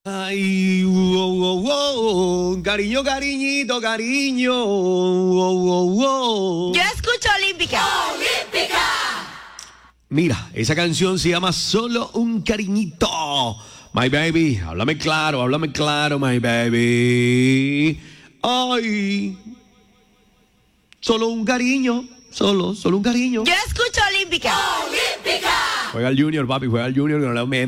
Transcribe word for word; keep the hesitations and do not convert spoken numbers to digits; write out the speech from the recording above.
Ay, wow, wow, wow, cariño, cariñito, cariño, wow, wow, wow. Yo escucho Olímpica. ¡Olímpica! Mira, esa canción se llama Solo un cariñito. My baby, háblame claro, háblame claro, my baby. Ay, solo un cariño, solo, solo un cariño. Yo escucho Olímpica. ¡Olímpica! Juega el Junior, papi, juega el Junior, que no le